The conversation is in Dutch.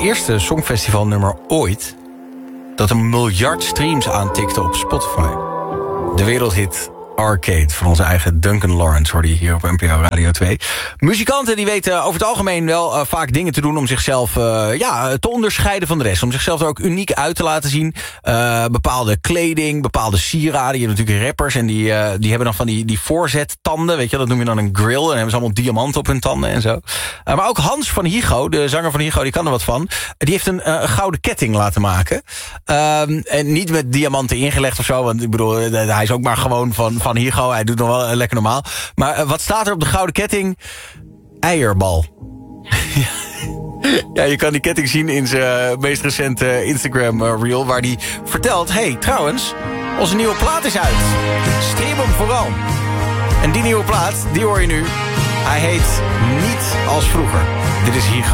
eerste songfestivalnummer ooit dat 1 miljard streams aantikte op Spotify. De wereldhit Arcade van onze eigen Duncan Lawrence hoorde je hier op NPO Radio 2. Muzikanten die weten over het algemeen wel vaak dingen te doen om zichzelf te onderscheiden van de rest. Om zichzelf er ook uniek uit te laten zien. Bepaalde kleding, bepaalde sieraden. Je hebt natuurlijk rappers en die hebben dan van die voorzettanden. Weet je, dat noem je dan een grill. En dan hebben ze allemaal diamanten op hun tanden en zo. Maar ook Hans van Higo, de zanger van Higo, die kan er wat van. Die heeft een gouden ketting laten maken. En niet met diamanten ingelegd of zo. Want ik bedoel, hij is ook maar gewoon van Higo. Hij doet nog wel lekker normaal. Maar wat staat er op de gouden ketting? Eierbal. Ja, je kan die ketting zien in zijn meest recente Instagram reel, waar hij vertelt, hey, trouwens, onze nieuwe plaat is uit. Stream hem vooral. En die nieuwe plaat, die hoor je nu. Hij heet Niet als vroeger. Dit is Higo.